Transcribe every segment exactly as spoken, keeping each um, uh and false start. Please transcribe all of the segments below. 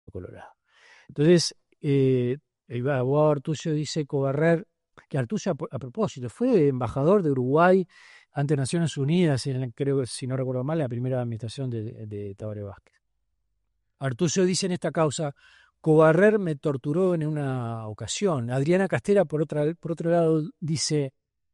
Colorado. Entonces, eh, el abogado Artuso dice Cobarrer, que Artuso, a, a propósito, fue embajador de Uruguay ante Naciones Unidas, en, creo, si no recuerdo mal, la primera administración de, de Tabaré Vázquez. Artuso dice en esta causa, Cobarrer me torturó en una ocasión. Adriana Castera, por, otra, por otro lado, dice,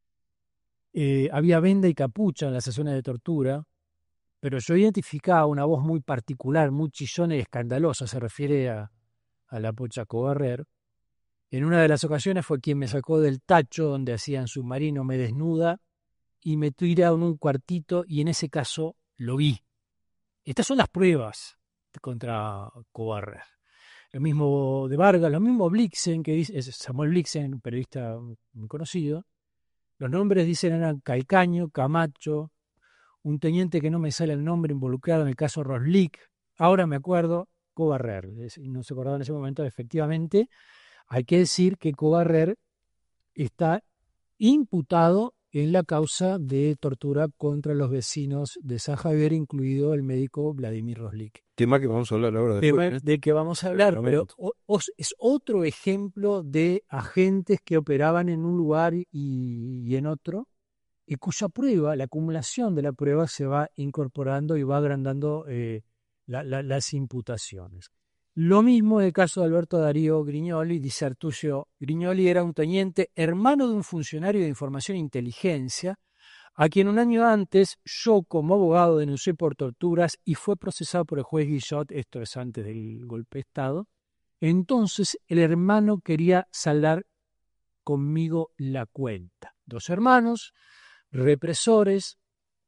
eh, había venda y capucha en las sesiones de tortura, pero yo identificaba una voz muy particular, muy chillona y escandalosa, se refiere a, a la pocha Cobarrer. En una de las ocasiones fue quien me sacó del tacho donde hacían submarino, me desnuda y me tira en un cuartito, y en ese caso lo vi. Estas son las pruebas contra Cobarrer. Lo mismo de Vargas, lo mismo Blixen, que dice, es Samuel Blixen, un periodista muy conocido. Los nombres dicen eran Calcaño, Camacho, un teniente que no me sale el nombre involucrado en el caso Roslik. Ahora me acuerdo, Cobarrer. No se acordaba en ese momento, efectivamente. Hay que decir que Cobarrer está imputado en la causa de tortura contra los vecinos de San Javier, incluido el médico Vladimir Roslik. Tema que vamos a hablar ahora después. Tema de que vamos a hablar, pero o, o, es otro ejemplo de agentes que operaban en un lugar y, y en otro, y cuya prueba, la acumulación de la prueba se va incorporando y va agrandando eh, la, la, las imputaciones. Lo mismo en el caso de Alberto Darío Grignoli, dice Artuso, Grignoli era un teniente, hermano de un funcionario de información e inteligencia, a quien un año antes yo como abogado denuncié por torturas y fue procesado por el juez Guillot, esto es antes del golpe de Estado. Entonces el hermano quería saldar conmigo la cuenta. Dos hermanos, represores,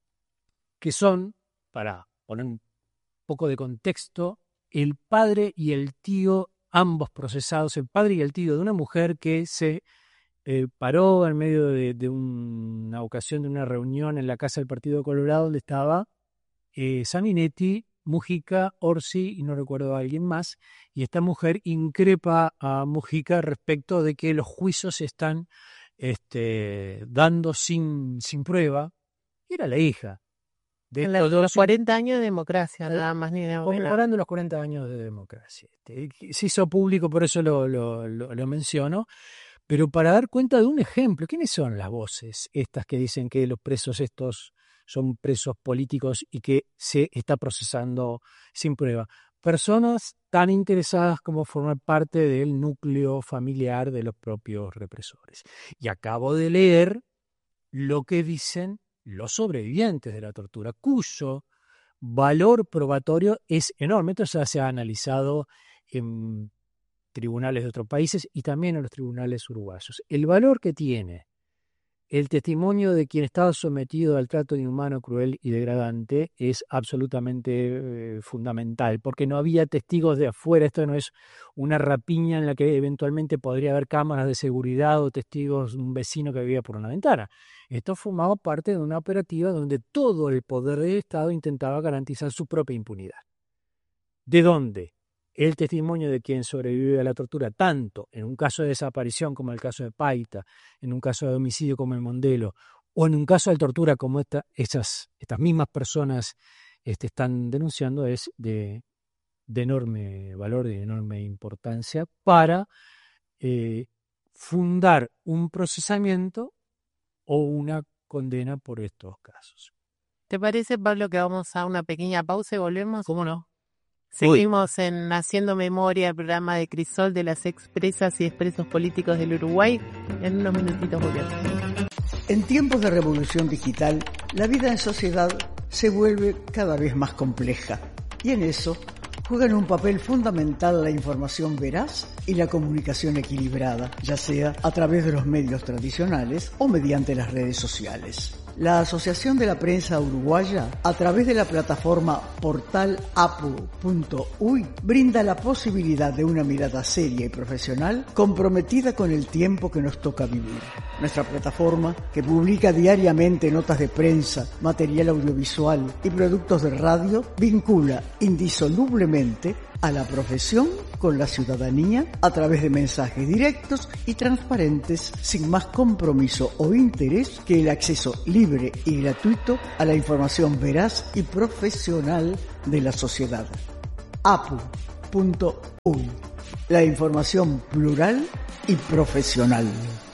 que son, para poner un poco de contexto, el padre y el tío, ambos procesados, el padre y el tío de una mujer que se eh, paró en medio de, de una ocasión de una reunión en la casa del Partido Colorado donde estaba eh, Sanguinetti, Mujica, Orsi y no recuerdo a alguien más, y esta mujer increpa a Mujica respecto de que los juicios se están este, dando sin, sin prueba. Era la hija. De la, los cuarenta años de democracia, nada más ni nada menos. Conmemorando los cuarenta años de democracia. Este, se hizo público, por eso lo, lo, lo, lo menciono, pero para dar cuenta de un ejemplo. ¿Quiénes son las voces estas que dicen que los presos estos son presos políticos y que se está procesando sin prueba? Personas tan interesadas como formar parte del núcleo familiar de los propios represores. Y acabo de leer lo que dicen los sobrevivientes de la tortura, cuyo valor probatorio es enorme. Esto ya se ha analizado en tribunales de otros países y también en los tribunales uruguayos. El valor que tiene el testimonio de quien estaba sometido al trato inhumano, cruel y degradante es absolutamente eh, fundamental, porque no había testigos de afuera. Esto no es una rapiña en la que eventualmente podría haber cámaras de seguridad o testigos de un vecino que vivía por una ventana. Esto formaba parte de una operativa donde todo el poder del Estado intentaba garantizar su propia impunidad. ¿De dónde? El testimonio de quien sobrevive a la tortura, tanto en un caso de desaparición como en el caso de Paita, en un caso de homicidio como el Mondelo, o en un caso de tortura como esta, esas, estas mismas personas este, están denunciando, es de, de enorme valor, de enorme importancia para eh, fundar un procesamiento o una condena por estos casos. ¿Te parece, Pablo, que vamos a una pequeña pausa y volvemos? ¿Cómo no? Seguimos Uy. en Haciendo Memoria, el programa de Crisol de las expresas y expresos políticos del Uruguay. En unos minutitos volvemos. En tiempos de revolución digital, la vida en sociedad se vuelve cada vez más compleja. Y en eso juegan un papel fundamental la información veraz y la comunicación equilibrada, ya sea a través de los medios tradicionales o mediante las redes sociales. La Asociación de la Prensa Uruguaya, a través de la plataforma portal a p u punto u y, brinda la posibilidad de una mirada seria y profesional comprometida con el tiempo que nos toca vivir. Nuestra plataforma, que publica diariamente notas de prensa, material audiovisual y productos de radio, vincula indisolublemente a la profesión con la ciudadanía a través de mensajes directos y transparentes, sin más compromiso o interés que el acceso libre y gratuito a la información veraz y profesional de la sociedad. A P U punto uy. La información plural y profesional.